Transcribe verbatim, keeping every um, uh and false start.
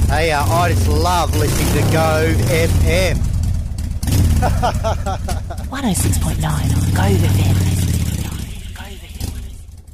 Hey, uh, I just love listening to Go F M. one oh six point nine Go F M.